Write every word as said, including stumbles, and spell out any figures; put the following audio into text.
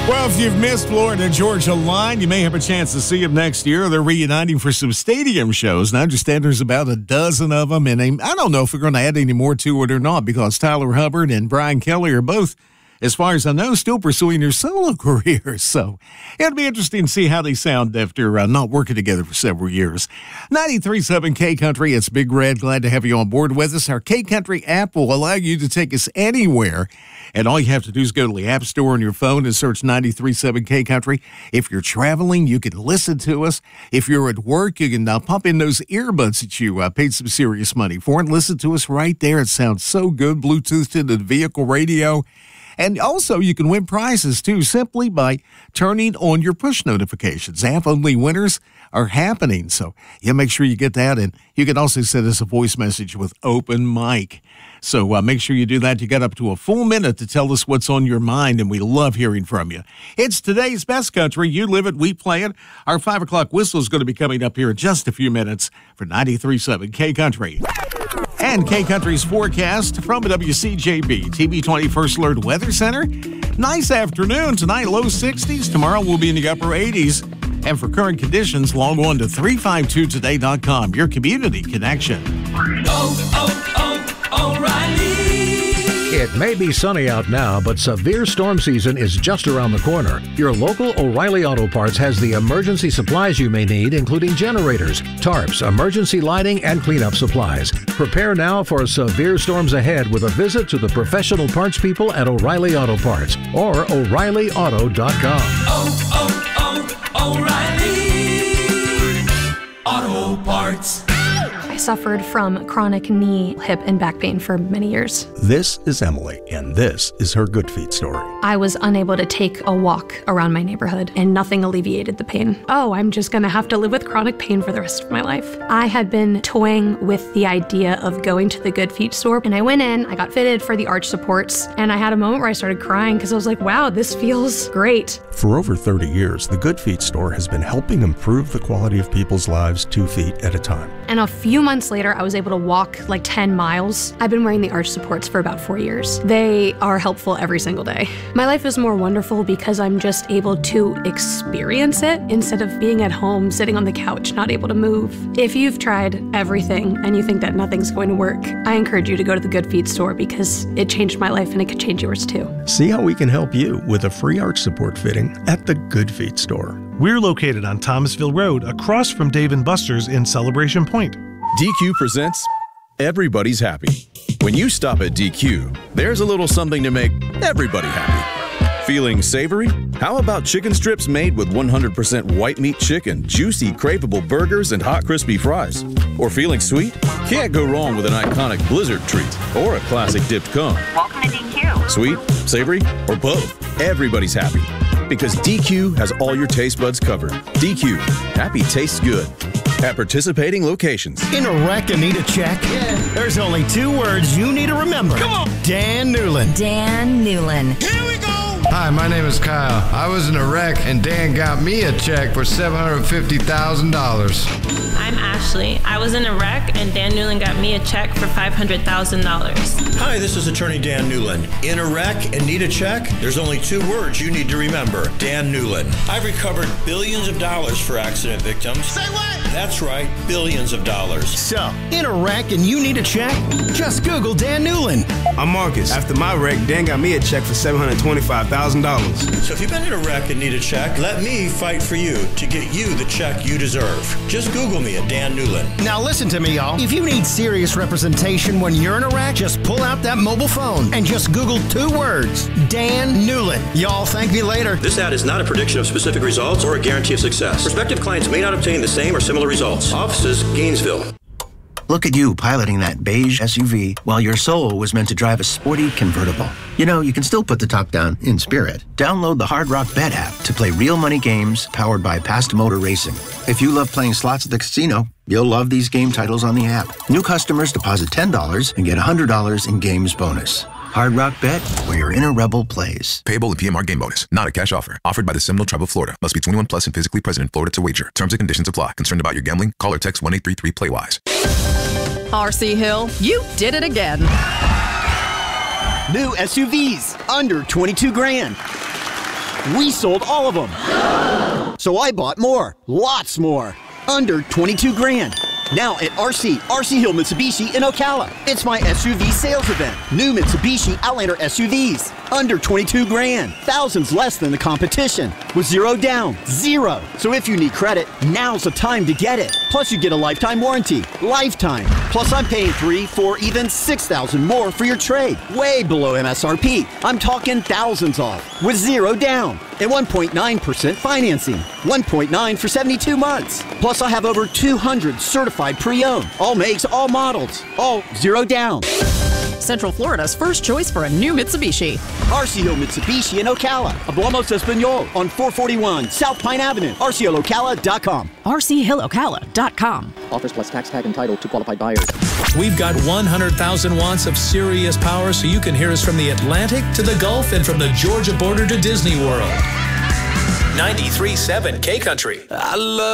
Well, if you've missed Florida Georgia Line, you may have a chance to see them next year. They're reuniting for some stadium shows, and I understand there's about a dozen of them, and I don't know if we're going to add any more to it or not, because Tyler Hubbard and Brian Kelly are both, as far as I know, still pursuing their solo careers. So it'll be interesting to see how they sound after uh, not working together for several years. ninety-three point seven K-Country, it's Big Red. Glad to have you on board with us. Our K-Country app will allow you to take us anywhere, and all you have to do is go to the App Store on your phone and search ninety-three point seven K-Country. If you're traveling, you can listen to us. If you're at work, you can uh, pump in those earbuds that you uh, paid some serious money for and listen to us right there. It sounds so good, Bluetoothed into the vehicle radio. And also, you can win prizes, too, simply by turning on your push notifications. App-only winners are happening, so yeah, make sure you get that. And you can also send us a voice message with open mic. So uh, make sure you do that. You got up to a full minute to tell us what's on your mind, and we love hearing from you. It's today's best country. You live it, we play it. Our five o'clock whistle is going to be coming up here in just a few minutes for ninety-three point seven K-Country. And K-Country's forecast from W C J B, T V twenty First Alert Weather Center. Nice afternoon tonight, low sixties. Tomorrow we'll be in the upper eighties. And for current conditions, log on to three five two today dot com, your community connection. Oh, oh, oh, O'Reilly. It may be sunny out now, but severe storm season is just around the corner. Your local O'Reilly Auto Parts has the emergency supplies you may need, including generators, tarps, emergency lighting, and cleanup supplies. Prepare now for severe storms ahead with a visit to the professional parts people at O'Reilly Auto Parts or O'Reilly Auto dot com. Oh, oh, oh, O'Reilly Auto Parts. I suffered from chronic knee, hip, and back pain for many years. This is Emily, and this is her Good Feet story. I was unable to take a walk around my neighborhood, and nothing alleviated the pain. Oh, I'm just gonna have to live with chronic pain for the rest of my life. I had been toying with the idea of going to the Good Feet store, and I went in, I got fitted for the arch supports, and I had a moment where I started crying because I was like, wow, this feels great. For over thirty years, the Good Feet store has been helping improve the quality of people's lives two feet at a time. And a few months later, I was able to walk like ten miles. I've been wearing the arch supports for about four years. They are helpful every single day. My life is more wonderful because I'm just able to experience it instead of being at home, sitting on the couch, not able to move. If you've tried everything and you think that nothing's going to work, I encourage you to go to the Good Feet store because it changed my life and it could change yours too. See how we can help you with a free arch support fitting at the Good Feet store. We're located on Thomasville Road, across from Dave and Buster's in Celebration Point. D Q presents Everybody's Happy. When you stop at D Q, there's a little something to make everybody happy. Feeling savory? How about chicken strips made with one hundred percent white meat chicken, juicy, craveable burgers, and hot, crispy fries? Or feeling sweet? Can't go wrong with an iconic Blizzard treat or a classic dipped cone. Welcome to D Q. Sweet, savory, or both? Everybody's happy. Because D Q has all your taste buds covered. D Q, happy tastes good. At participating locations. In a wreck and need a check? Yeah. There's only two words you need to remember. Come on. Dan Newland. Dan Newland. Here we go. Hi, my name is Kyle. I was in a wreck and Dan got me a check for seven hundred fifty thousand dollars. I'm Ashley. I was in a wreck and Dan Newland got me a check for five hundred thousand dollars. Hi, this is attorney Dan Newland. In a wreck and need a check? There's only two words you need to remember. Dan Newland. I've recovered billions of dollars for accident victims. Say what? That's right, billions of dollars. So, in a wreck and you need a check? Just Google Dan Newland. I'm Marcus. After my wreck, Dan got me a check for seven hundred twenty-five thousand dollars. So if you've been in a wreck and need a check, let me fight for you to get you the check you deserve. Just Google me at Dan Newland. Now listen to me, y'all. If you need serious representation when you're in a wreck, just pull out that mobile phone and just Google two words, Dan Newland. Y'all thank me later. This ad is not a prediction of specific results or a guarantee of success. Prospective clients may not obtain the same or similar results. Offices, Gainesville. Look at you piloting that beige S U V while your soul was meant to drive a sporty convertible. You know, you can still put the top down in spirit. Download the Hard Rock Bet app to play real money games powered by Past Motor Racing. If you love playing slots at the casino, you'll love these game titles on the app. New customers deposit ten dollars and get one hundred dollars in games bonus. Hard Rock Bet, where your inner rebel plays. Payable in P M R game bonus. Not a cash offer. Offered by the Seminole Tribe of Florida. Must be twenty-one plus and physically present in Florida to wager. Terms and conditions apply. Concerned about your gambling? Call or text one eight three three play wise. R C Hill, you did it again. New S U Vs, under twenty-two grand. We sold all of them. So I bought more, lots more, under twenty-two grand. Now at R C, R C Hill Mitsubishi in Ocala. It's my S U V sales event. New Mitsubishi Outlander S U Vs. Under twenty-two grand. Thousands less than the competition. With zero down. Zero. So if you need credit, now's the time to get it. Plus you get a lifetime warranty. Lifetime. Plus I'm paying three, four, even six thousand more for your trade. Way below M S R P. I'm talking thousands off. With zero down. And one point nine percent financing. one point nine for seventy-two months. Plus I have over two hundred certified pre-owned. All makes, all models. All zero down. Central Florida's first choice for a new Mitsubishi. R C O Mitsubishi in Ocala. Hablamos Espanol on four forty-one South Pine Avenue. R C L Ocala dot com. R C Hill Ocala dot com. Offers plus tax tag entitled to qualified buyers. We've got one hundred thousand watts of serious power so you can hear us from the Atlantic to the Gulf and from the Georgia border to Disney World. ninety-three point seven K Country. I love